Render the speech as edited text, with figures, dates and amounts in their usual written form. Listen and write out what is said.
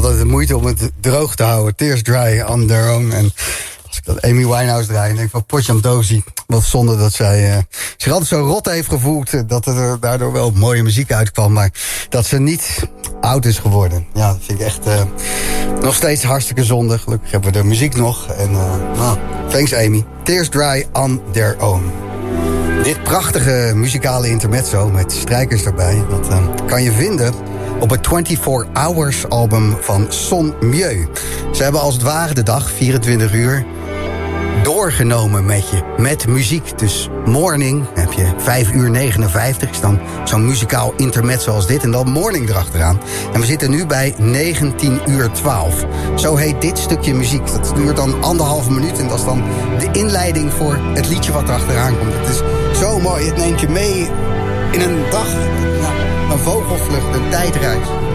hadden de moeite om het droog te houden. Tears dry on their own. En als ik dat Amy Winehouse draai, en denk van Potjam Dozy. Wat zonde dat zij zich altijd zo rot heeft gevoeld. Dat er daardoor wel mooie muziek uitkwam. Maar dat ze niet oud is geworden. Ja, dat vind ik echt nog steeds hartstikke zonde. Gelukkig hebben we de muziek nog. En thanks Amy. Tears dry on their own. Dit prachtige muzikale intermezzo met strijkers erbij, dat kan je vinden op het 24 Hours album van Son Mieux. Ze hebben als het ware de dag, 24 uur, doorgenomen met je, met muziek. Dus morning heb je 5:59, is dan zo'n muzikaal intermezzo als dit. En dan morning erachteraan. En we zitten nu bij 19:12. Zo heet dit stukje muziek. Dat duurt dan 1,5 minuut. En dat is dan de inleiding voor het liedje wat erachteraan komt. Het is zo mooi. Het neemt je mee in een dag. Nou, een vogelvlucht, een tijdreis.